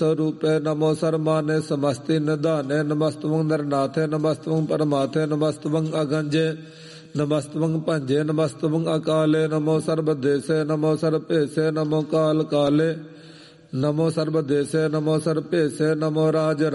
स्वरूपे नमो सर्वमाने समस्ति निधाने नमस्तवं नरनाथे नमस्तवं परमाथे नमस्तवं अगंजे नमस्तवं पंजे नमस्तवं अकाले नमो सर्वदेशे नमो सर्वपेशे नमो काल काले नमो सर्वदेशे नमो सर्वपेशे नमो राज